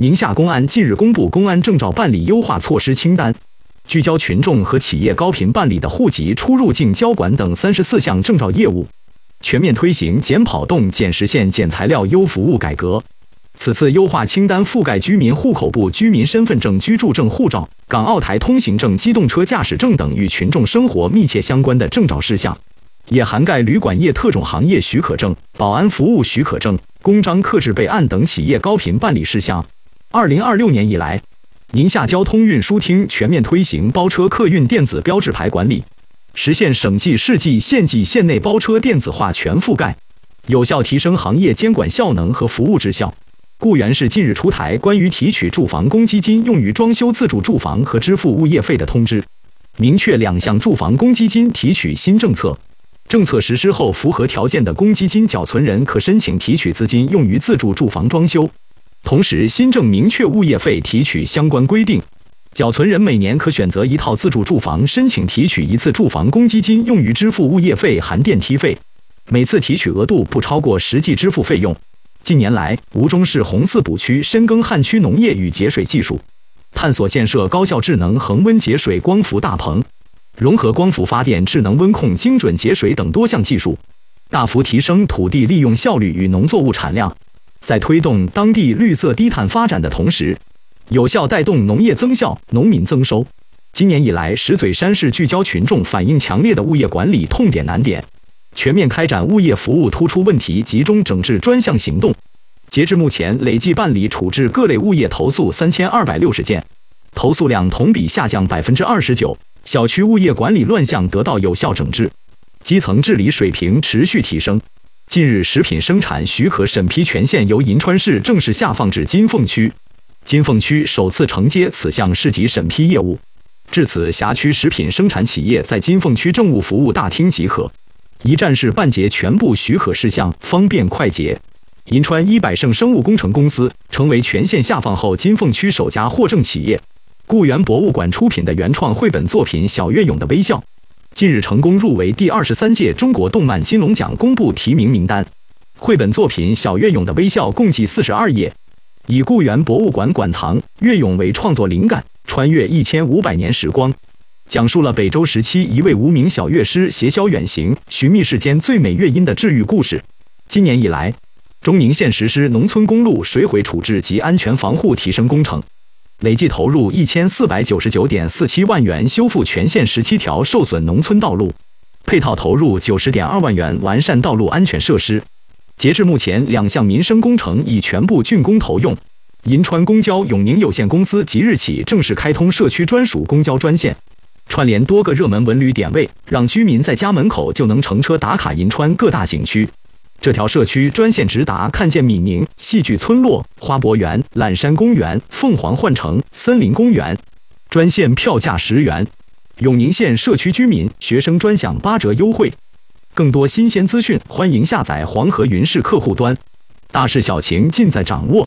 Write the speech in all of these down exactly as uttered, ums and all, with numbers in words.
宁夏公安近日公布公安证照办理优化措施清单，聚焦群众和企业高频办理的户籍、出入境交管等三十四项证照业务，全面推行减跑动、减时限、减材料优服务改革。此次优化清单覆盖居民户口簿、居民身份证、居住证、护照、港澳台通行证、机动车驾驶证等与群众生活密切相关的证照事项，也涵盖旅馆业特种行业许可证、保安服务许可证、公章刻制备案等企业高频办理事项。二零二六年以来，宁夏交通运输厅全面推行包车客运电子标志牌管理，实现省际、市际、县际、县内包车电子化全覆盖，有效提升行业监管效能和服务质效。固原市近日出台关于提取住房公积金用于装修自住住房和支付物业费的通知，明确两项住房公积金提取新政策。政策实施后，符合条件的公积金缴存人可申请提取资金用于自住住房装修。同时，新政明确物业费提取相关规定，缴存人每年可选择一套自住住房申请提取一次住房公积金用于支付物业费含电梯费，每次提取额度不超过实际支付费用。近年来，吴忠市红四补区深耕旱区农业与节水技术，探索建设高效智能恒温节水光伏大棚，融合光伏发电、智能温控、精准节水等多项技术，大幅提升土地利用效率与农作物产量。在推动当地绿色低碳发展的同时，有效带动农业增效、农民增收。今年以来，石嘴山市聚焦群众反映强烈的物业管理痛点难点，全面开展物业服务突出问题集中整治专项行动。截至目前，累计办理处置各类物业投诉三千二百六十件，投诉量同比下降百分之二十九，小区物业管理乱象得到有效整治，基层治理水平持续提升。近日，食品生产许可审批权限由银川市正式下放至金凤区，金凤区首次承接此项市级审批业务。至此，辖区食品生产企业在金凤区政务服务大厅即可一站式办结全部许可事项，方便快捷。银川一百盛生物工程公司成为全线下放后金凤区首家获证企业。固原博物馆出品的原创绘本作品《小岳勇的微笑》，近日成功入围第二十三届中国动漫金龙奖公布提名名单。绘本作品《小岳勇的微笑》共计四十二页，以固原博物馆馆藏岳勇为创作灵感，穿越一千五百年时光，讲述了北周时期一位无名小乐师携箫远行，寻觅世间最美乐音的治愈故事。今年以来，中宁县实施农村公路水毁处置及安全防护提升工程，累计投入一千四百九十九点四七万元修复全县十七条受损农村道路，配套投入九十点二万元完善道路安全设施。截至目前，两项民生工程已全部竣工投用。银川公交永宁有限公司即日起正式开通社区专属公交专线，串联多个热门文旅点位，让居民在家门口就能乘车打卡银川各大景区。这条社区专线直达看见闽宁、戏剧村落、花博园、揽山公园、凤凰幻城、森林公园，专线票价十元，永宁县社区居民、学生专享八折优惠。更多新鲜资讯，欢迎下载黄河云视客户端，大事小情尽在掌握。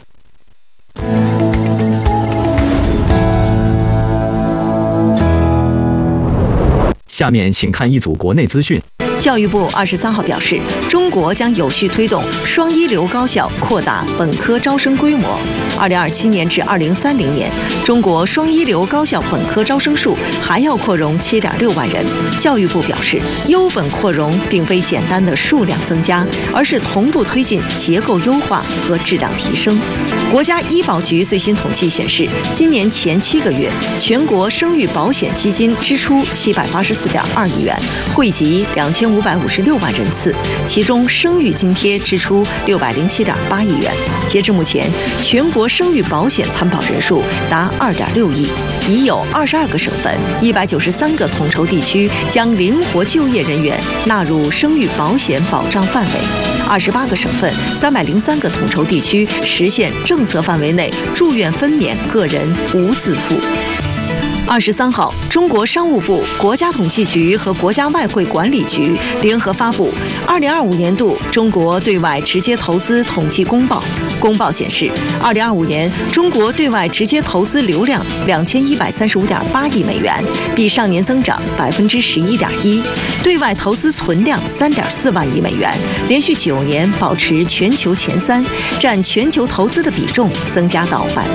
下面请看一组国内资讯。 教育部二十三号表示，中国将有序推动双一流高校扩大本科招生规模。二零二七年至二零三零年，中国双一流高校本科招生数还要扩容七点六万人。教育部表示，优本扩容并非简单的数量增加，而是同步推进结构优化和质量提升。国家医保局最新统计显示，今年前七个月，全国生育保险基金支出七百八十四点二亿元，惠及两千五百五十六万人次，其中生育津贴支出六百零七点八亿元。截至目前，全国生育保险参保人数达二点六亿，已有二十二个省份、一百九十三个统筹地区将灵活就业人员纳入生育保险保障范围，二十八个省份、三百零三个统筹地区实现政策范围内住院分娩个人无自付。二十三号，中国商务部、国家统计局和国家外汇管理局联合发布二零二五年度中国对外直接投资统计公报。公报显示，二零二五年中国对外直接投资流量两千一百三十五点八亿美元，比上年增长百分之十一点一；对外投资存量三点四万亿美元，连续九年保持全球前三，占全球投资的比重增加到百。